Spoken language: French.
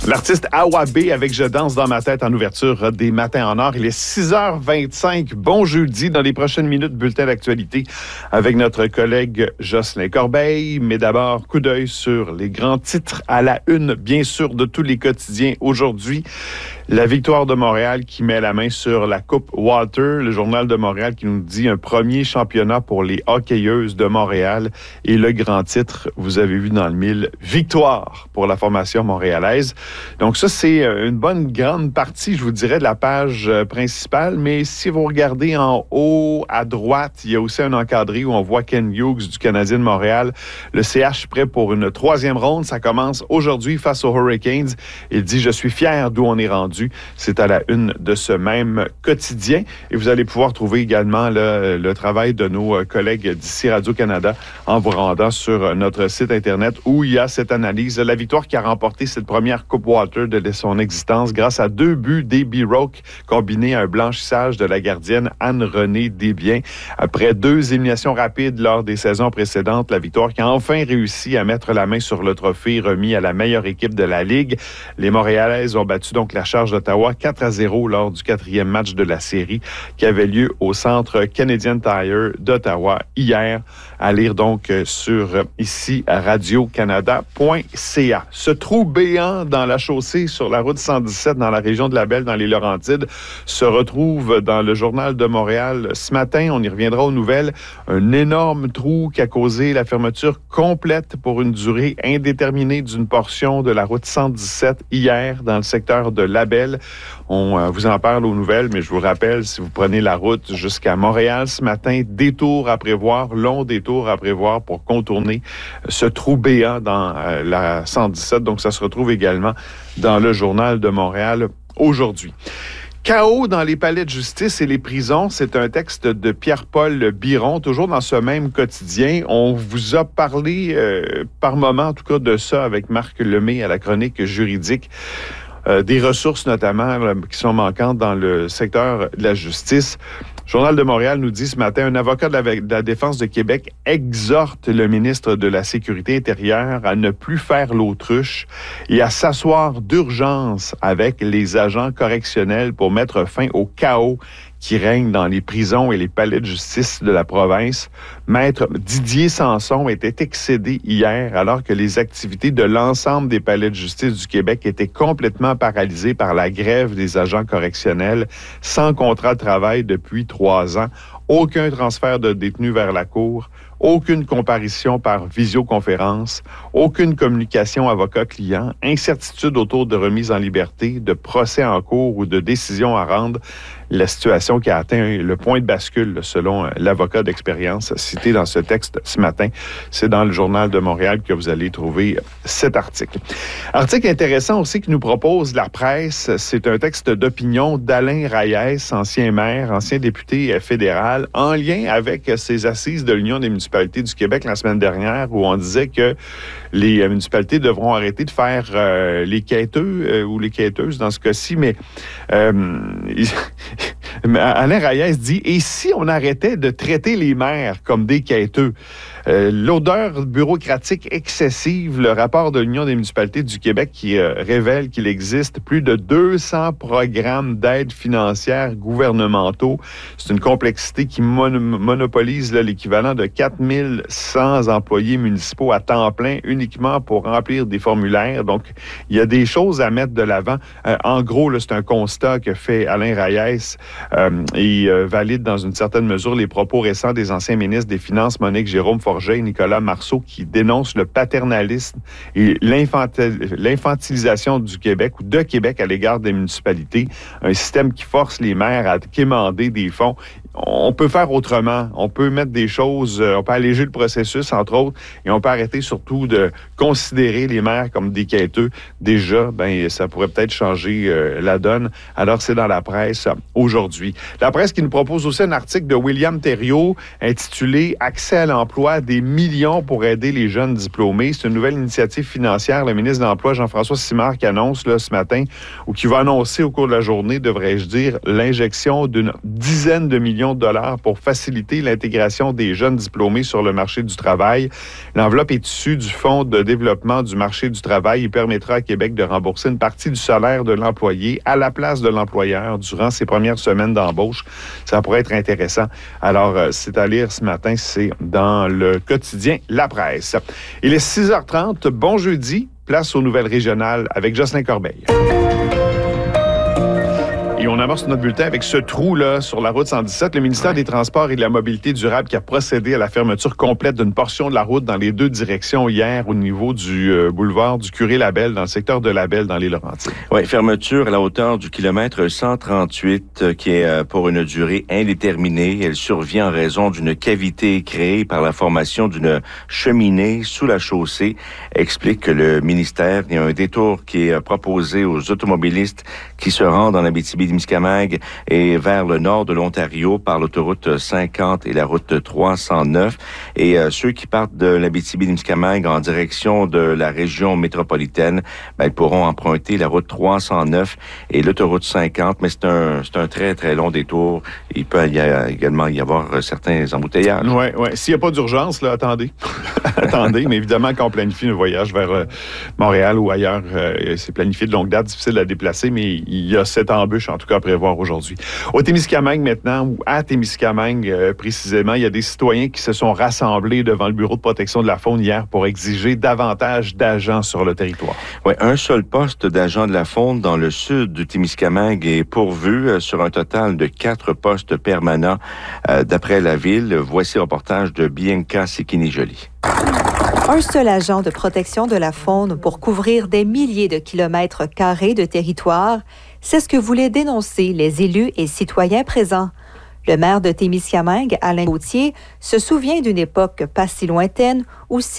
L'artiste Awabé avec Je danse dans ma tête en ouverture des Matins en or. Il est 6h25. Bon jeudi. Dans les prochaines minutes, bulletin d'actualité avec notre collègue Jocelyn Corbeil. Mais d'abord, coup d'œil sur les grands titres à la une, bien sûr, de tous les quotidiens aujourd'hui. La victoire de Montréal qui met la main sur la Coupe Walter. Le Journal de Montréal qui nous dit un premier championnat pour les hockeyeuses de Montréal. Et le grand titre, vous avez vu dans le mille, victoire pour la formation montréalaise. Donc ça, c'est une bonne grande partie, je vous dirais, de la page principale. Mais si vous regardez en haut à droite, il y a aussi un encadré où on voit Ken Hughes du Canadien de Montréal. Le CH prêt pour une troisième ronde. Ça commence aujourd'hui face aux Hurricanes. Il dit « Je suis fier d'où on est rendu ». C'est à la une de ce même quotidien. Et vous allez pouvoir trouver également le travail de nos collègues d'ici Radio-Canada en vous rendant sur notre site Internet où il y a cette analyse. La victoire qui a remporté cette première Coupe Walter de son existence grâce à 2 buts d'Abby Roque combinés à un blanchissage de la gardienne Anne-Renée Desbiens. Après 2 éliminations rapides lors des saisons précédentes, la victoire qui a enfin réussi à mettre la main sur le trophée remis à la meilleure équipe de la Ligue. Les Montréalaises ont battu donc la charge d'Ottawa 4-0 lors du 4e match de la série qui avait lieu au centre Canadian Tire d'Ottawa hier. À lire donc sur ici radiocanada.ca. Ce trou béant dans la chaussée sur la route 117 dans la région de Labelle, dans les Laurentides, se retrouve dans le Journal de Montréal ce matin. On y reviendra aux nouvelles. Un énorme trou qui a causé la fermeture complète pour une durée indéterminée d'une portion de la route 117 hier dans le secteur de Labelle. On vous en parle aux nouvelles, mais je vous rappelle, si vous prenez la route jusqu'à Montréal ce matin, détour à prévoir, long détour à prévoir pour contourner ce trou béant dans la 117. Donc, ça se retrouve également dans le Journal de Montréal aujourd'hui. Chaos dans les palais de justice et les prisons, c'est un texte de Pierre-Paul Biron, toujours dans ce même quotidien. On vous a parlé par moment, en tout cas, de ça avec Marc Lemay à la chronique juridique. Des ressources notamment qui sont manquantes dans le secteur de la justice. Le Journal de Montréal nous dit ce matin, un avocat de la Défense de Québec exhorte le ministre de la Sécurité intérieure à ne plus faire l'autruche et à s'asseoir d'urgence avec les agents correctionnels pour mettre fin au chaos qui règne dans les prisons et les palais de justice de la province. Maître Didier Sanson était excédé hier alors que les activités de l'ensemble des palais de justice du Québec étaient complètement paralysées par la grève des agents correctionnels sans contrat de travail depuis 3 ans. Aucun transfert de détenus vers la cour, aucune comparution par visioconférence, aucune communication avocat-client, incertitude autour de remise en liberté, de procès en cours ou de décision à rendre. La situation qui a atteint le point de bascule, selon l'avocat d'expérience cité dans ce texte ce matin. C'est dans le Journal de Montréal que vous allez trouver cet article. Article intéressant aussi que nous propose la presse. C'est un texte d'opinion d'Alain Reyes, ancien maire, ancien député fédéral, en lien avec ces assises de l'Union des municipalités du Québec la semaine dernière où on disait que les municipalités devront arrêter de faire les quêteux ou les quêteuses dans ce cas-ci, mais Alain Reyes dit « Et si on arrêtait de traiter les maires comme des quêteux? » L'odeur bureaucratique excessive, le rapport de l'Union des municipalités du Québec qui révèle qu'il existe plus de 200 programmes d'aide financière gouvernementaux. C'est une complexité qui monopolise l'équivalent de 4100 employés municipaux à temps plein uniquement pour remplir des formulaires. Donc, il y a des choses à mettre de l'avant. En gros, là, c'est un constat que fait Alain Reyes et valide dans une certaine mesure les propos récents des anciens ministres des Finances, Monique Jérôme Forget et Nicolas Marceau, qui dénoncent le paternalisme et l'infantilisation du Québec ou de Québec à l'égard des municipalités. Un système qui force les maires à quémander des fonds. On peut faire autrement. On peut mettre des choses, on peut alléger le processus, entre autres, et on peut arrêter surtout de considérer les maires comme des quêteux. Déjà, ça pourrait peut-être changer la donne. Alors, c'est dans la presse aujourd'hui. La presse qui nous propose aussi un article de William Thériault intitulé « Accès à l'emploi, des millions pour aider les jeunes diplômés ». C'est une nouvelle initiative financière. Le ministre de l'Emploi, Jean-François Simard, qui annonce ce matin, ou qui va annoncer au cours de la journée, devrais-je dire, l'injection d'une dizaine de millions millions de dollars pour faciliter l'intégration des jeunes diplômés sur le marché du travail. L'enveloppe est issue du Fonds de développement du marché du travail et permettra à Québec de rembourser une partie du salaire de l'employé à la place de l'employeur durant ses premières semaines d'embauche. Ça pourrait être intéressant. Alors, c'est à lire ce matin, c'est dans le quotidien La Presse. Il est 6h30. Bon jeudi. Place aux nouvelles régionales avec Jocelyn Corbeil. Et on amorce notre bulletin avec ce trou-là sur la route 117. Le ministère des Transports et de la Mobilité durable qui a procédé à la fermeture complète d'une portion de la route dans les deux directions hier au niveau du boulevard du Curé-Labelle, dans le secteur de Labelle, dans les Laurentides. Oui, fermeture à la hauteur du kilomètre 138 qui est pour une durée indéterminée. Elle survient en raison d'une cavité créée par la formation d'une cheminée sous la chaussée, explique le ministère. Il y a un détour qui est proposé aux automobilistes qui se rendent en Abitibi-Témiscamingue et vers le nord de l'Ontario par l'autoroute 50 et la route 309. Et ceux qui partent de l'Abitibi-Témiscamingue en direction de la région métropolitaine, ils pourront emprunter la route 309 et l'autoroute 50, mais c'est un très, très long détour. Il peut également y avoir certains embouteillages. Oui. S'il n'y a pas d'urgence, là, attendez. Attendez, mais évidemment, quand on planifie un voyage vers Montréal ou ailleurs, c'est planifié de longue date, difficile à déplacer, mais il y a cette embûche, en tout cas, à prévoir aujourd'hui. Au Témiscamingue maintenant, ou à Témiscamingue précisément, il y a des citoyens qui se sont rassemblés devant le Bureau de protection de la faune hier pour exiger davantage d'agents sur le territoire. Oui, un seul poste d'agent de la faune dans le sud du Témiscamingue est pourvu sur un total de 4 postes permanents d'après la ville. Voici le reportage de Bianca Sikini-Joly. Un seul agent de protection de la faune pour couvrir des milliers de kilomètres carrés de territoire, c'est ce que voulaient dénoncer les élus et citoyens présents. Le maire de Témiscamingue, Alain Gauthier, se souvient d'une époque pas si lointaine où